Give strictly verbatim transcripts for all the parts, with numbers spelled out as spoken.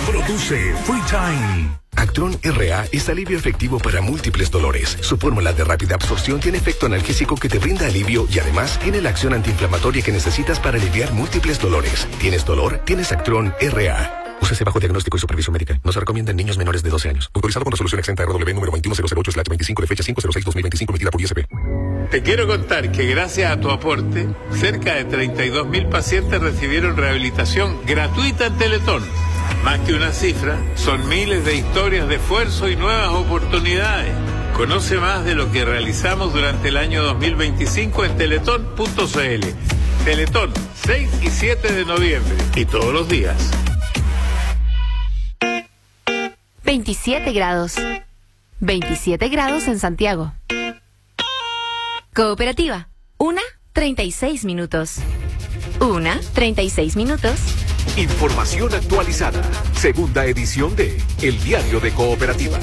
Produce Free Time. Actron R A es alivio efectivo para múltiples dolores. Su fórmula de rápida absorción tiene efecto analgésico que te brinda alivio y además tiene la acción antiinflamatoria que necesitas para aliviar múltiples dolores. ¿Tienes dolor? Tienes Actron R A. Úsese bajo diagnóstico y supervisión médica. No se recomienda en niños menores de doce años. Autorizado con resolución exenta R W número veintiuno cero cero ocho slash veinticinco de fecha cinco cero seis dos mil veinticinco emitida por I S P. Te quiero contar que gracias a tu aporte, cerca de treinta y dos mil pacientes recibieron rehabilitación gratuita en Teletón. Más que una cifra, son miles de historias de esfuerzo y nuevas oportunidades. Conoce más de lo que realizamos durante el año dos mil veinticinco en teletón punto c l. Teletón, seis y siete de noviembre. Y todos los días. veintisiete grados. veintisiete grados en Santiago. Cooperativa. Una, treinta y seis minutos. Una, treinta y seis minutos. Información actualizada. Segunda edición de El Diario de Cooperativa.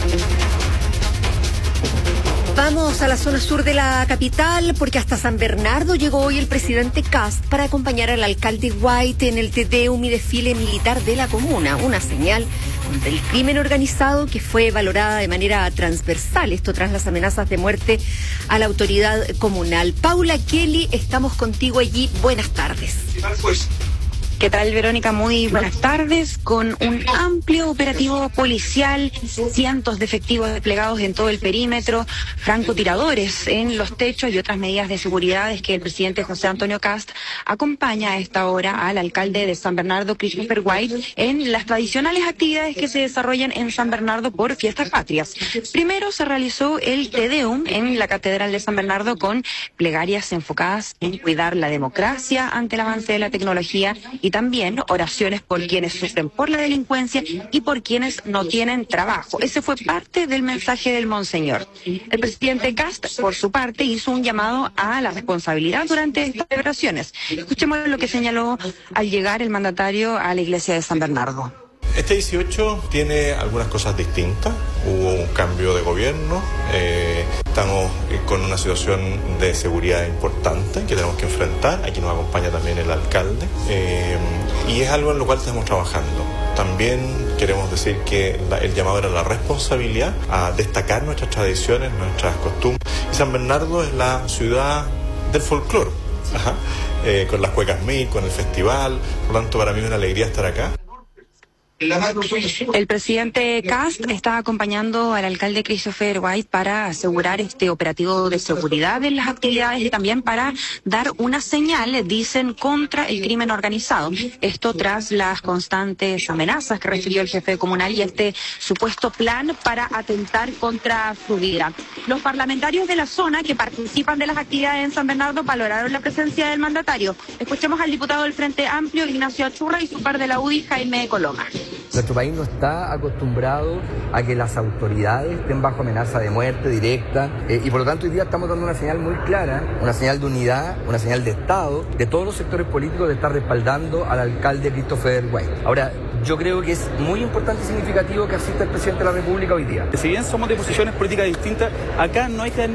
Vamos a la zona sur de la capital porque hasta San Bernardo llegó hoy el presidente Kast para acompañar al alcalde White en el Te Deum y desfile militar de la comuna, una señal contra el crimen organizado que fue valorada de manera transversal, esto tras las amenazas de muerte a la autoridad comunal. Paula Kelly, estamos contigo allí, buenas tardes. Pues. ¿Qué tal, Verónica? Muy buenas tardes. Con un amplio operativo policial, cientos de efectivos desplegados en todo el perímetro, francotiradores en los techos y otras medidas de seguridad, es que el presidente José Antonio Kast acompaña a esta hora al alcalde de San Bernardo, Christopher White, en las tradicionales actividades que se desarrollan en San Bernardo por fiestas patrias. Primero se realizó el Te Deum en la Catedral de San Bernardo con plegarias enfocadas en cuidar la democracia ante el avance de la tecnología y también oraciones por quienes sufren por la delincuencia y por quienes no tienen trabajo. Ese fue parte del mensaje del Monseñor. El presidente Kast, por su parte, hizo un llamado a la responsabilidad durante estas celebraciones. Escuchemos lo que señaló al llegar el mandatario a la iglesia de San Bernardo. Este dieciocho tiene algunas cosas distintas. Hubo un cambio de gobierno, eh, estamos con una situación de seguridad importante que tenemos que enfrentar. Aquí nos acompaña también el alcalde eh, y es algo en lo cual estamos trabajando. También queremos decir que la, el llamado era la responsabilidad a destacar nuestras tradiciones, nuestras costumbres. Y San Bernardo es la ciudad del folclore, Ajá. Eh, con las cuecas mil, con el festival. Por lo tanto, para mí es una alegría estar acá. El presidente Kast está acompañando al alcalde Christopher White para asegurar este operativo de seguridad en las actividades y también para dar una señal, dicen, contra el crimen organizado. Esto tras las constantes amenazas que recibió el jefe comunal y este supuesto plan para atentar contra su vida. Los parlamentarios de la zona que participan de las actividades en San Bernardo valoraron la presencia del mandatario. Escuchemos al diputado del Frente Amplio, Ignacio Achurra, y su par de la U D I, Jaime Coloma. Nuestro país no está acostumbrado a que las autoridades estén bajo amenaza de muerte directa eh, y por lo tanto hoy día estamos dando una señal muy clara, una señal de unidad, una señal de Estado de todos los sectores políticos de estar respaldando al alcalde Christopher White. Ahora, yo creo que es muy importante y significativo que asista el presidente de la República hoy día. Si bien somos de posiciones políticas distintas, acá no hay que